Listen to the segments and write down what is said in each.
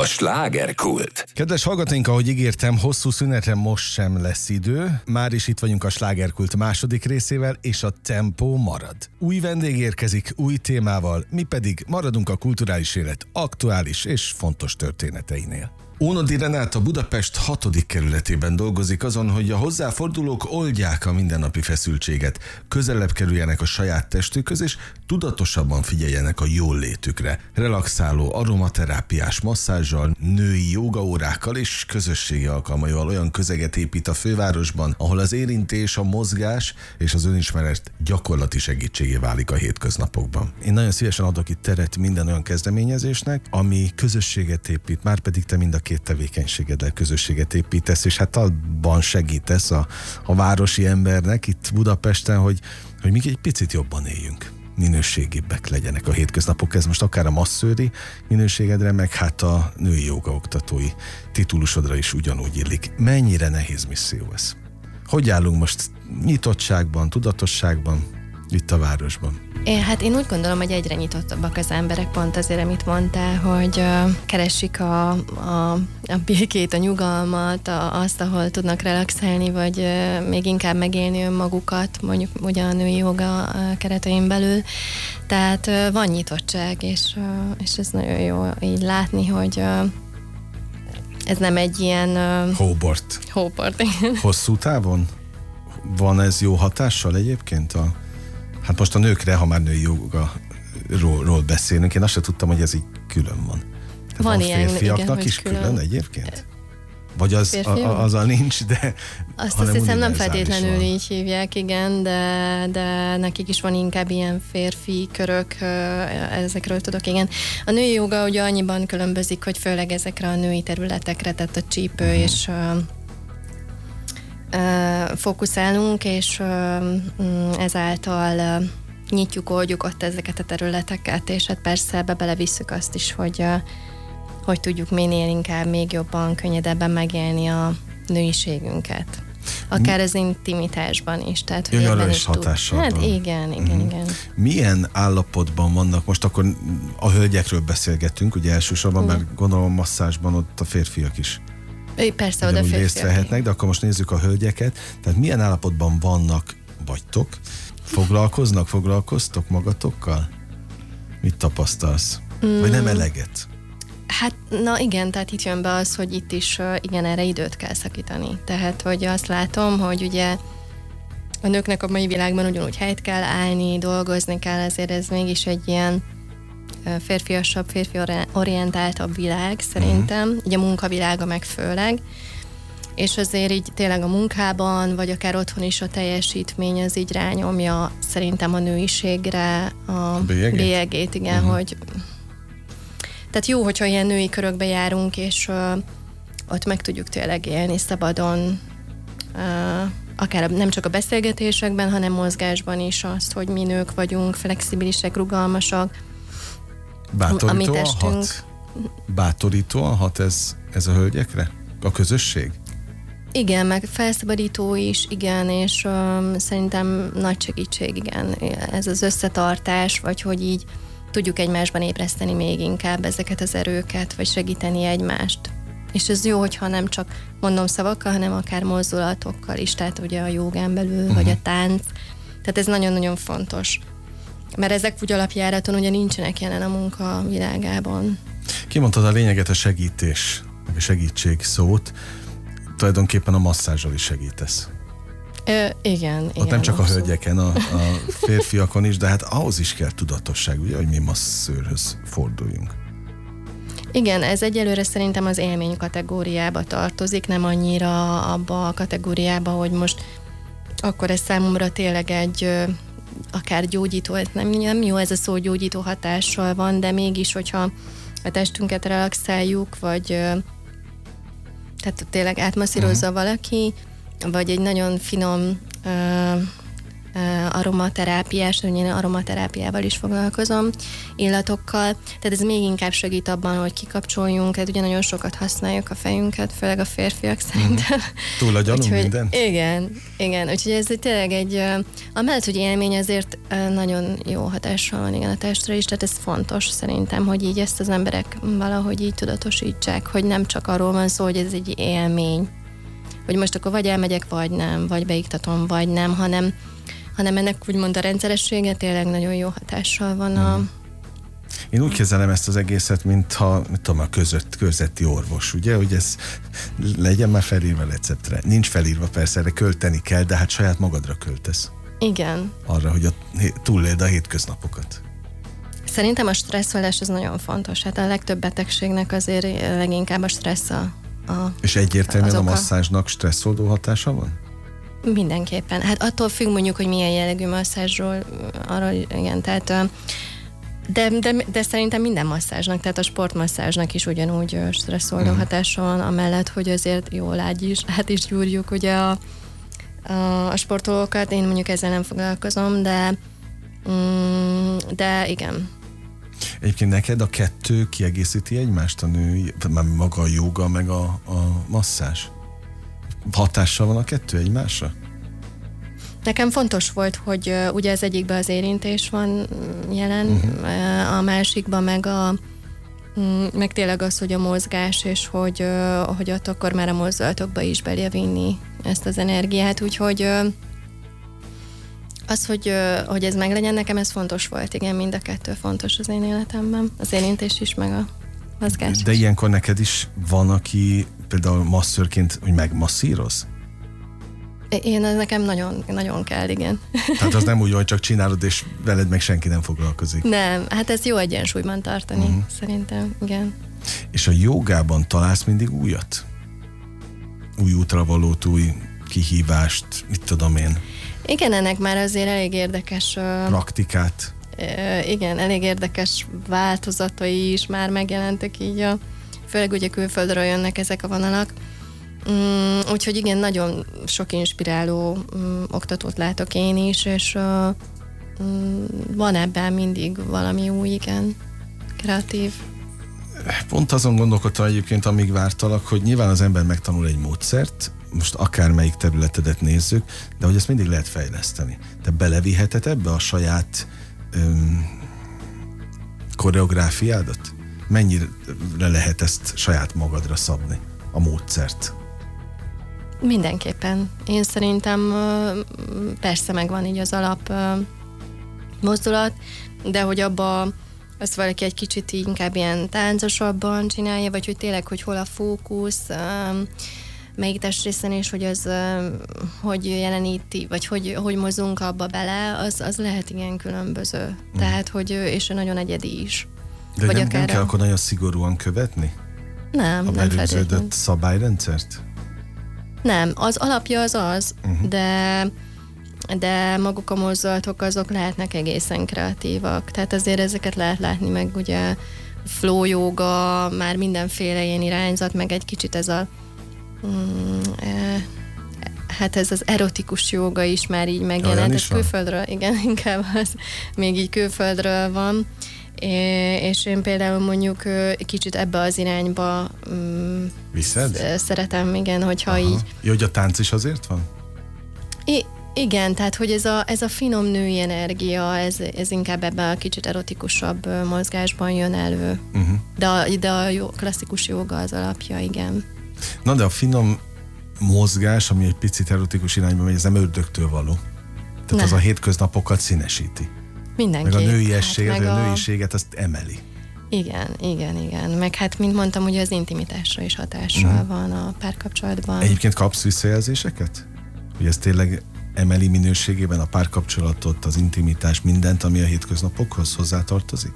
A slágerkult. Kedves hallgatóink, ahogy ígértem, hosszú szünetre most sem lesz idő. Már is itt vagyunk a slágerkult második részével, és a tempó marad. Új vendég érkezik, új témával, mi pedig maradunk a kulturális élet aktuális és fontos történeteinél. Ónodi Renáta Budapest 6. kerületében dolgozik azon, hogy a hozzáfordulók oldják a mindennapi feszültséget, közelebb kerüljenek a saját testükhöz, és tudatosabban figyeljenek a jól létükre. Relaxáló, aromaterápiás masszázsal, női jógaórákkal és közösségi alkalmaival olyan közeget épít a fővárosban, ahol az érintés, a mozgás és az önismeret gyakorlati segítségé válik a hétköznapokban. Én nagyon szívesen adok itt teret minden olyan kezdeményezésnek, ami közösséget épít, márpedig te mind a két tevékenységeddel közösséget építesz, és hát abban segítesz a városi embernek itt Budapesten, hogy még egy picit jobban éljünk. Minőségibbek legyenek a hétköznapok. Ez most akár a masszőri minőségedre, meg hát a női jogaoktatói titulusodra is ugyanúgy illik. Mennyire nehéz misszió ez? Hogy állunk most nyitottságban, tudatosságban itt a városban? Én úgy gondolom, hogy egyre nyitottabbak az emberek, pont azért, amit mondtál, hogy keresik a békét, a nyugalmat, azt, ahol tudnak relaxálni, vagy még inkább megélni önmagukat, mondjuk ugye a női joga keretein belül. Tehát van nyitottság, és ez nagyon jó így látni, hogy ez nem egy ilyen... Hóbort. Igen. Hosszú távon? Van ez jó hatással egyébként Hát most a nőkre, ha már női jogaról beszélünk, én azt sem tudtam, hogy ez így külön van. Tehát van ilyen, férfiaknak igen, is külön egyébként? Vagy azzal nincs, de... Azt hiszem nem feltétlenül van. Így hívják, igen, de nekik is van inkább ilyen férfi körök, ezekről tudok, igen. A női joga ugye annyiban különbözik, hogy főleg ezekre a női területekre, tehát a csípő és... fókuszálunk, és ezáltal nyitjuk, oldjuk ott ezeket a területeket, és hát persze ebbe belevisszük azt is, hogy tudjuk minél inkább, még jobban, könnyedebben megélni a nőiségünket. Akár az intimitásban is. Tehát, önarra is hatással van. Hát igen. Milyen állapotban vannak, most akkor a hölgyekről beszélgetünk, ugye elsősorban, mert gondolom a masszázsban ott a férfiak is persze, oda részt vehetnek, de akkor most nézzük a hölgyeket. Tehát milyen állapotban vagytok? Foglalkoztok magatokkal? Mit tapasztalsz? Vagy nem eleget? Hát, na igen, tehát itt jön be az, hogy itt is igen, erre időt kell szakítani. Tehát, hogy azt látom, hogy ugye a nőknek a mai világban ugyanúgy helyt kell állni, dolgozni kell, ezért ez mégis egy ilyen férfiasabb, férfiorientáltabb világ szerintem, ugye a munkavilága meg főleg, és azért így tényleg a munkában, vagy akár otthon is a teljesítmény az így rányomja szerintem a nőiségre, a bélyegét, igen, hogy tehát jó, hogyha ilyen női körökbe járunk, és ott meg tudjuk tényleg élni szabadon, akár nem csak a beszélgetésekben, hanem mozgásban is azt, hogy mi nők vagyunk, flexibilisek, rugalmasak. Bátorítóan hat ez a hölgyekre? A közösség? Igen, meg felszabadító is, igen, és szerintem nagy segítség, igen. Ez az összetartás, vagy hogy így tudjuk egymásban ébreszteni még inkább ezeket az erőket, vagy segíteni egymást. És ez jó, hogyha nem csak mondom szavakkal, hanem akár mozdulatokkal is, tehát ugye a jogán belül, vagy a tánc. Tehát ez nagyon-nagyon fontos. Mert ezek úgy alapjáraton ugye nincsenek jelen a munka világában. Kimondtad a lényeget, a segítés, meg a segítség szót. Tulajdonképpen a masszázsal is segítesz. Igen. Ott nem csak abszolút. A hölgyeken, a férfiakon is, de hát ahhoz is kell tudatosság, ugye, hogy mi masszőrhöz forduljunk. Igen, ez egyelőre szerintem az élmény kategóriába tartozik, nem annyira abba a kategóriába, hogy most akkor ez számomra tényleg egy akár gyógyító, nem jó ez a szó, gyógyító hatással van, de mégis, hogyha a testünket relaxáljuk, vagy tehát tényleg átmasszírozza valaki, vagy egy nagyon finom aromaterápiás, én aromaterápiával is foglalkozom, illatokkal, tehát ez még inkább segít abban, hogy kikapcsoljunk, hát ugye nagyon sokat használjuk a fejünket, főleg a férfiak szerintem. Túlagyalunk minden? Igen, úgyhogy ez tényleg amellett, hogy élmény, azért nagyon jó hatással van igen a testre is, tehát ez fontos szerintem, hogy így ezt az emberek valahogy így tudatosítsák, hogy nem csak arról van szó, hogy ez egy élmény, hogy most akkor vagy elmegyek, vagy nem, vagy beiktatom, vagy nem, hanem ennek úgymond a rendszeressége tényleg nagyon jó hatással van Én úgy kezelem ezt az egészet, mintha, a közötti orvos, ugye, hogy ez legyen már felírva receptre. Nincs felírva, persze, erre költeni kell, de hát saját magadra költesz. Igen. Arra, hogy túléld a hétköznapokat. Szerintem a stresszolás az nagyon fontos. Hát a legtöbb betegségnek azért leginkább a stressz És egyértelműen a masszázsnak stresszoldó hatása van? Mindenképpen. Hát attól függ mondjuk, hogy milyen jellegű masszázsról, arról igen, tehát de szerintem minden masszázsnak, tehát a sportmasszázsnak is ugyanúgy stresszoldó hatása van, amellett, hogy azért jól át is gyúrjuk ugye a sportolókat, én mondjuk ezzel nem foglalkozom, de igen. Egyébként neked a kettő kiegészíti egymást, a női, maga a jóga, meg a masszázs? Hatással van a kettő egymásra? Nekem fontos volt, hogy ugye az egyikben az érintés van jelen, a másikban meg tényleg az, hogy a mozgás, és hogy ott akkor már a mozdulatokba is belevinni ezt az energiát, úgyhogy az, hogy ez meglegyen nekem, ez fontos volt, igen, mind a kettő fontos az én életemben, az érintés is, meg a mozgás is. De ilyenkor neked is van, aki például masszörként, hogy megmasszíroz? Nekem nagyon, nagyon kell, igen. Tehát az nem úgy, hogy csak csinálod, és veled meg senki nem foglalkozik. Nem, hát ez jó egyensúlyban tartani, szerintem, igen. És a jogában találsz mindig újat? Új útravalót, új kihívást, mit tudom én? Igen, ennek már azért elég érdekes... Praktikát. Igen, elég érdekes változatai is már megjelentek így, főleg ugye külföldről jönnek ezek a vonalak. Úgyhogy igen, nagyon sok inspiráló oktatót látok én is, és van ebben mindig valami új, igen, kreatív. Pont azon gondolkodtam egyébként, amíg vártalak, hogy nyilván az ember megtanul egy módszert, most akármelyik területedet nézzük, de hogy ezt mindig lehet fejleszteni. Te beleviheted ebbe a saját koreográfiádat? Mennyire lehet ezt saját magadra szabni, a módszert? Mindenképpen. Én szerintem persze megvan így az alap mozdulat, de hogy abba azt valaki egy kicsit inkább ilyen táncosabban csinálja, vagy hogy tényleg, hogy hol a fókusz, melyik testrészen is, hogy az hogy jeleníti, vagy hogy mozunk abba bele, az lehet igen különböző. Tehát, hogy és nagyon egyedi is. De vagy nem kell akkor nagyon szigorúan követni? Nem, a berögződött szabályrendszert? Nem, az alapja az, de maguk a mozdulatok azok lehetnek egészen kreatívak. Tehát azért ezeket lehet látni, meg ugye flow yoga, már mindenféle ilyen irányzat, meg egy kicsit ez hát ez az erotikus jóga is már így megjelent. Ez külföldről, igen, inkább az még így külföldről van. És én például mondjuk kicsit ebbe az irányba szeretem, igen, hogyha így... Jó, hogy a tánc is azért van? Igen, tehát hogy ez a finom női energia, ez inkább ebben a kicsit erotikusabb mozgásban jön elő. De a klasszikus jóga az alapja, igen. Na de a finom mozgás, ami egy picit erotikus irányba megy, ez nem ördögtől való. Tehát az a hétköznapokat színesíti. Mindenképp. Meg a nőiességet, meg a nőiséget azt emeli. Igen. Meg hát, mint mondtam, ugye az intimitásra is hatással van a párkapcsolatban. Egyébként kapsz visszajelzéseket? Hogy ez tényleg emeli minőségében a párkapcsolatot, az intimitás, mindent, ami a hétköznapokhoz hozzátartozik?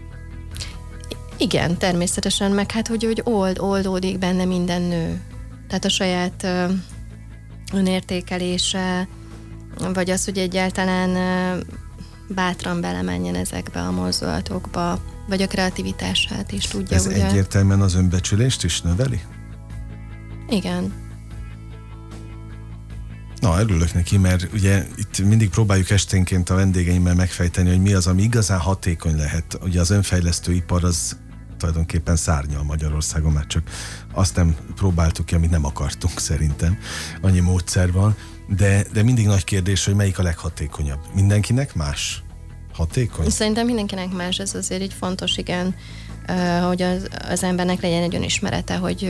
Igen, természetesen, meg hát, hogy oldódik benne minden nő. Tehát a saját önértékelése, vagy az, hogy egyáltalán bátran belemenjen ezekbe a mozdulatokba, vagy a kreativitását is tudja. Ez ugye egyértelműen az önbecsülést is növeli? Igen. Na, örülök neki, mert ugye itt mindig próbáljuk esténként a vendégeimmel megfejteni, hogy mi az, ami igazán hatékony lehet. Ugye az önfejlesztő ipar az tulajdonképpen szárnyal Magyarországon, már csak azt nem próbáltuk ki, amit nem akartunk szerintem. Annyi módszer van, de mindig nagy kérdés, hogy melyik a leghatékonyabb. Mindenkinek más hatékony? Szerintem mindenkinek más, ez azért így fontos, igen, hogy az embernek legyen egy önismerete, hogy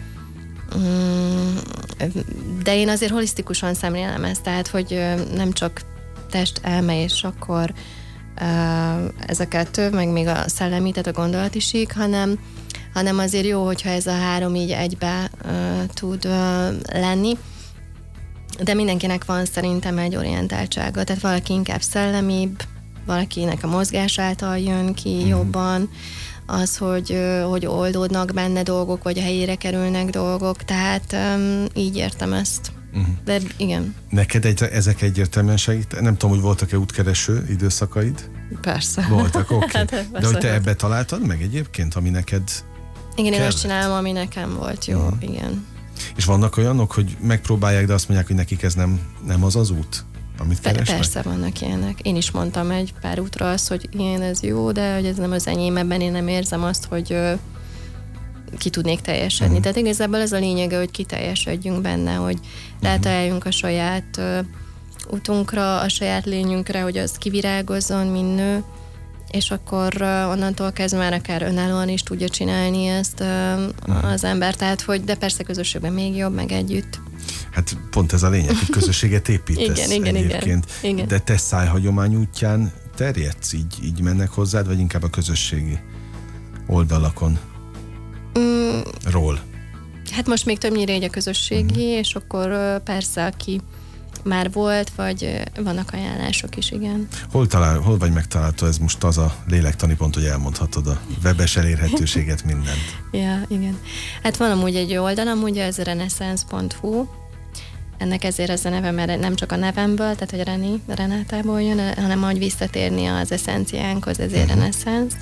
de én azért holisztikusan szemlélem ezt, tehát, hogy nem csak test, elme, és akkor ez a kettő, meg még a szellemi, tehát a gondolatiség, hanem azért jó, hogyha ez a három így egybe tud lenni. De mindenkinek van szerintem egy orientáltsága, tehát valaki inkább szellemibb, valakinek a mozgás által jön ki jobban, az, hogy oldódnak benne dolgok, vagy a helyére kerülnek dolgok, tehát így értem ezt. De igen. Neked ezek egyértelműen segít? Nem tudom, hogy voltak-e útkereső időszakaid? Persze. Voltak, oké. Hát, de hogy te ebbe találtad meg egyébként, ami neked igen, kellett? én azt csinálom, ami nekem volt jó, igen. És vannak olyanok, hogy megpróbálják, de azt mondják, hogy nekik ez nem az út, amit keresnek? Persze vannak ilyenek. Én is mondtam egy pár útra azt, hogy igen, ez jó, de hogy ez nem az enyém, ebben én nem érzem azt, hogy ki tudnék teljesedni. Tehát igazából ez a lényege, hogy kiteljesedjünk benne, hogy rátaláljunk a saját utunkra, a saját lényünkre, hogy az kivirágozzon, mint nő, és akkor onnantól kezdve már akár önállóan is tudja csinálni ezt az ember, tehát hogy, de persze közösségben még jobb, meg együtt. Hát pont ez a lényeg, hogy közösséget építesz egyébként. Igen. De te szájhagyomány útján terjedsz, így mennek hozzád, vagy inkább a közösségi oldalakon? Ról. Hát most még többnyire egy a közösségi, és akkor persze, aki már volt, vagy vannak ajánlások is, igen. Hol vagy megtalálható ez most az a lélektani pont, hogy elmondhatod a webes elérhetőséget, mindent? Ja, igen. Hát van amúgy egy oldalam, ugye ez renaissance.hu, ennek ezért az a neve, mert nem csak a nevemből, tehát hogy Renátából jön, hanem ahogy visszatérni az eszenciánkhoz, ezért Renaissance.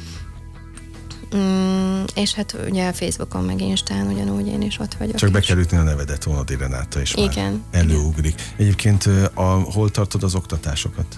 És hát ugye a Facebookon meg Instán ugyanúgy én is ott vagyok. Csak be kell ütni a nevedet, Hónadi Renáta, és igen, már előugrik. Igen. Egyébként hol tartod az oktatásokat?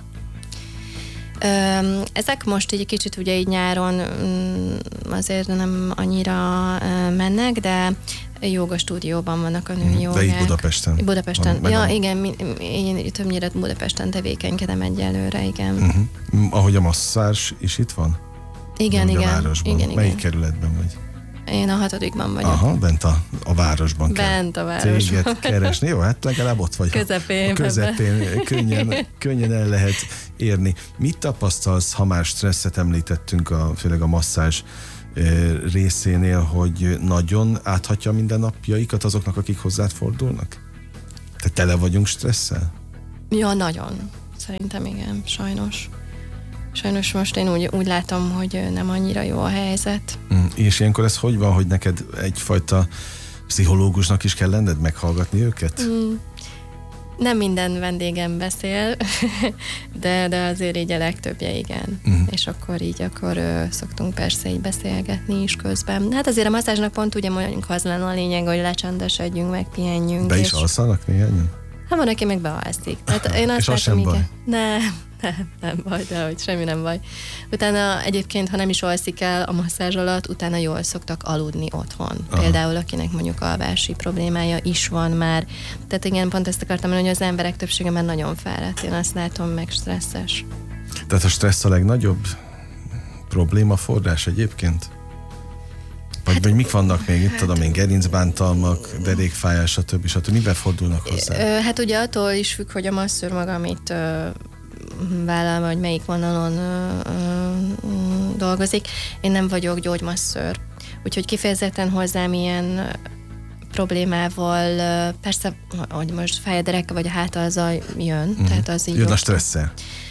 Ezek most így kicsit ugye így nyáron azért nem annyira mennek, de jóga stúdióban vannak a női jogák. De így Budapesten? Budapesten. Igen, én többnyire Budapesten tevékenykedem egyelőre, igen. Ahogy a masszázs is itt van? Igen. Melyik kerületben vagy? Én a 6-ban vagyok. Aha, bent a városban kell. Bent a városban. Téged keresni. Jó, hát legalább ott vagy. Közepén könnyen el lehet érni. Mit tapasztalsz, ha már stresszet említettünk, főleg a masszázs részénél, hogy nagyon áthatja minden napjaikat azoknak, akik hozzád fordulnak? Te tele vagyunk stresszel? Ja, nagyon. Szerintem igen, sajnos. Sajnos most én úgy látom, hogy nem annyira jó a helyzet. És ilyenkor ez hogy van, hogy neked egyfajta pszichológusnak is kell lenned, meghallgatni őket? Nem minden vendégem beszél, de azért így a legtöbbje igen. És akkor szoktunk persze így beszélgetni is közben. Hát azért a masszázsnak pont ugye mondjuk az lenne a lényeg, hogy lecsendesedjünk, meg pihenjünk. Be is alszanak néhányan? Hát van, aki meg bealszik. Hát én azt és az sem baj? Nem baj, de hogy semmi nem baj. Utána egyébként, ha nem is alszik el a masszázs alatt, utána jól szoktak aludni otthon. Aha. Például akinek mondjuk alvási problémája is van már. Tehát igen, pont ezt akartam mondani, hogy az emberek többsége már nagyon fáradt. Én azt látom, meg stresszes. Tehát a stressz a legnagyobb problémaforrás egyébként? Vagy mik vannak még, itt tudom én, gerincbántalmak, derékfájás, stb. Miben fordulnak hozzá? Hát ugye attól is függ, hogy a masszőr maga amit vállal, vagy melyik vonalon dolgozik. Én nem vagyok gyógymasszőr, úgyhogy kifejezetten hozzám ilyen problémával, persze, hogy most fáj a dereka, vagy a háta, az jön. Tehát az így jön a stresszel.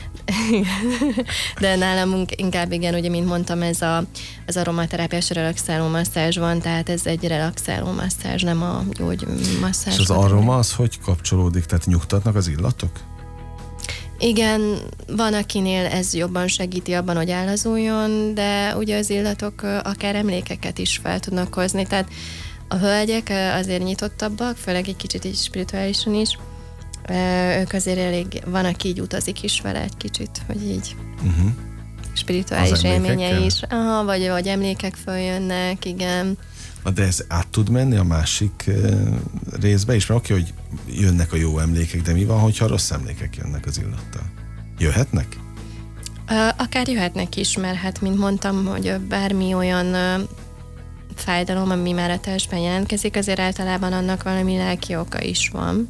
De nálunk inkább igen, ugye, mint mondtam, ez az aromaterápiás relaxáló masszázs van, tehát ez egy relaxáló masszázs, nem a gyógymasszázs. És az aroma az hogy kapcsolódik? Tehát nyugtatnak az illatok? Igen, van, akinél ez jobban segíti abban, hogy állazuljon, de ugye az illatok akár emlékeket is fel tudnak hozni, tehát a hölgyek azért nyitottabbak, főleg egy kicsit így spirituálisan is, Ők azért elég, van, aki így utazik is vele egy kicsit, hogy így spirituális élménye is. Aha, vagy emlékek följönnek, igen. De ez át tud menni a másik részbe is? Mert oké, hogy jönnek a jó emlékek, de mi van, hogyha rossz emlékek jönnek az illattal? Jöhetnek? Akár jöhetnek is, mert hát, mint mondtam, hogy bármi olyan fájdalom, ami már a testben jelentkezik, azért általában annak valami lelki oka is van.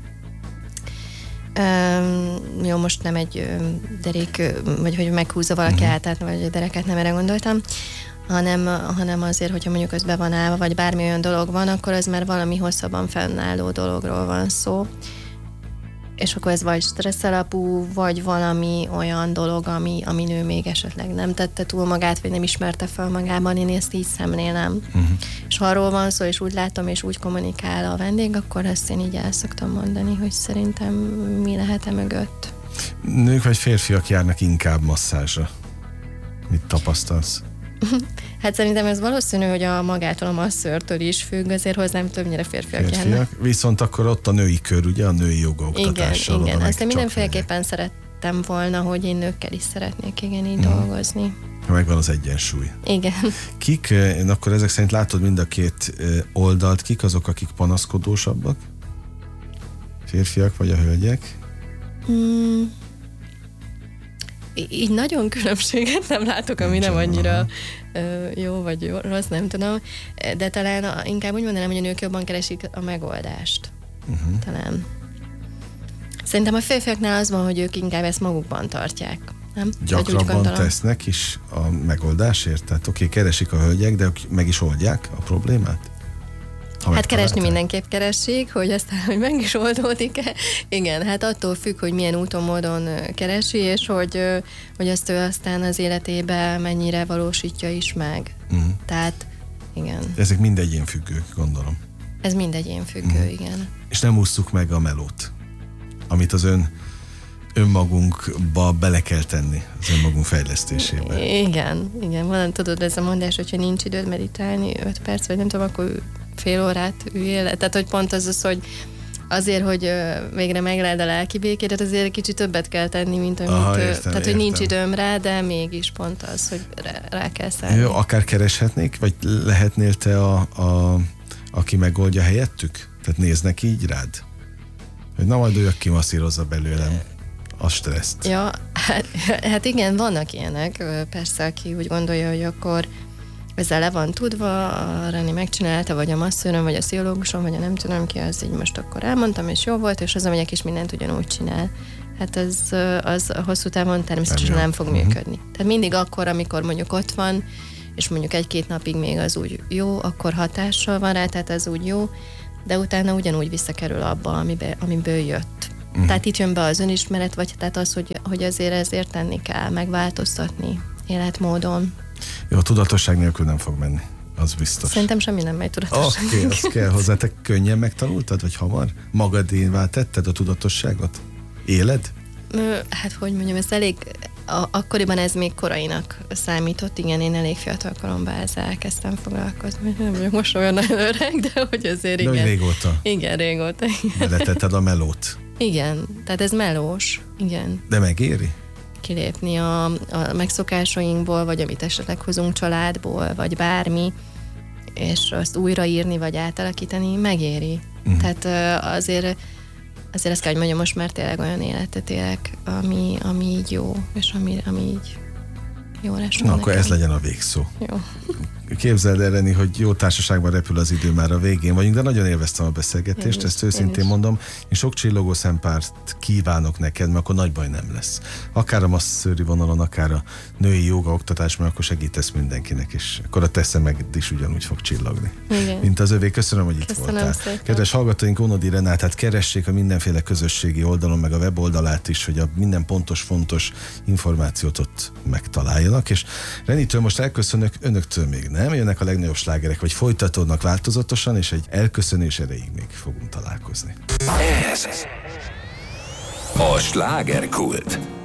Jó, most nem egy derék, vagy hogy meghúzza valaki át, vagy a dereket, nem erre gondoltam, hanem azért, hogyha mondjuk az be van állva, vagy bármi olyan dolog van, akkor ez már valami hosszabban fennálló dologról van szó. És akkor ez vagy stressz alapú, vagy valami olyan dolog, ami nő még esetleg nem tette túl magát, vagy nem ismerte fel magában, én ezt így szemlélem. És ha arról van szó, és úgy látom, és úgy kommunikál a vendég, akkor ezt én így el szoktam mondani, hogy szerintem mi lehet-e mögött. Nők vagy férfiak járnak inkább masszázsra? Mit tapasztalsz? Hát szerintem ez valószínű, hogy a magától, a masszörtől is függ, azért hozzám többnyire férfiak járnak. Viszont akkor ott a női kör, ugye, a női jogaoktatással. Igen, azt mindenféleképpen szerettem volna, hogy én nőkkel is szeretnék így dolgozni. Megvan az egyensúly. Igen. Kik, én akkor ezek szerint látod mind a két oldalt, kik azok, akik panaszkodósabbak? Férfiak vagy a hölgyek? Így nagyon különbséget nem látok, ami nem annyira jó vagy rossz, nem tudom. De talán inkább úgy mondanám, hogy a nők jobban keresik a megoldást. Talán. Szerintem a férfiaknál az van, hogy ők inkább ezt magukban tartják. Nem? Gyakrabban tesznek is a megoldásért? Tehát keresik a hölgyek, de meg is oldják a problémát? Hát keresni mindenképp keresik, hogy aztán, hogy meg is oldódik-e. Igen, hát attól függ, hogy milyen úton, módon keresi, és hogy azt ő aztán az életébe mennyire valósítja is meg. Tehát, igen. Ezek mind egyénfüggők, gondolom. Ez mind egyénfüggő, igen. És nem ússzuk meg a melót, amit az önmagunkba bele kell tenni, az önmagunk fejlesztésébe. Igen. Van, tudod, ez a mondás, hogyha nincs időd meditálni 5 perc, vagy nem tudom, akkor fél órát üljél. Tehát, hogy pont az, hogy azért, hogy végre megleld a lelki békédet, azért kicsit többet kell tenni, mint amit... Tehát, hogy nincs időm rá, de mégis pont az, hogy rá kell szállni. Jó, akár kereshetnék, vagy lehetnél te aki megoldja helyettük? Tehát néznek így rád? Hogy na, majd ő kimasszírozza belőlem a stresszt. Ja, hát igen, vannak ilyenek. Persze, aki úgy gondolja, hogy akkor ezzel le van tudva, a Reni megcsinálta, vagy a masszőröm, vagy a pszichológusom, vagy a nem tudom ki, az így most akkor elmondtam, és jó volt, és az, amelyek is mindent ugyanúgy csinál. Hát az hosszú távon természetesen nem fog működni. Tehát mindig akkor, amikor mondjuk ott van, és mondjuk 1-2 napig még az úgy jó, akkor hatással van rá, tehát az úgy jó, de utána ugyanúgy visszakerül abba, amiből jött. Tehát itt jön be az önismeret, vagy tehát az, hogy azért ezért tenni kell, megváltoztatni életmódon. Jó, a tudatosság nélkül nem fog menni, az biztos. Szerintem semmi nem megy tudatosság. Oké, azt kell hozzá. Te könnyen megtanultad, vagy hamar? Magadévá tetted a tudatosságot? Éled? Hát, hogy mondjam, ez elég... Akkoriban ez még korainak számított, igen, én elég fiatal koromban ezzel elkezdtem foglalkozni. Nem vagyok most olyan nagyon öreg, de hogy azért igen. De régóta? Igen, régóta. Beletetted a melót? Igen, tehát ez melós, igen. De megéri? Kilépni a megszokásainkból, vagy amit esetleg hozunk családból, vagy bármi, és azt újraírni, vagy átalakítani, megéri. Tehát azért azt kell, hogy mondjam, most már tényleg olyan életet élek, ami így jó, és ami így jó lesz. Na, akkor ez legyen a végszó. Jó. Képzeld el, Reni, hogy jó társaságban repül az idő, már a végén vagyunk, de nagyon élveztem a beszélgetést, ezt őszintén mondom. Én sok csillogó szempárt kívánok neked, mert akkor nagy baj nem lesz. Akár a masszőri vonalon, akár a női jóga oktatás, mert akkor segítesz mindenkinek, és akkor a te szemed is ugyanúgy fog csillogni. Igen. Mint az övé. Köszönöm, hogy itt voltál. Szépen. Kedves hallgatóink, Ónodi Renátát keressék a mindenféle közösségi oldalon, meg a weboldalát is, hogy a minden pontos, fontos információt ott megtaláljanak, és Renitől most elköszönök, önöktől még nem. Jönnek a legnagyobb slágerek, vagy folytatódnak változatosan, és egy elköszönés erejéig még fogunk találkozni. Ez a Slágerkult.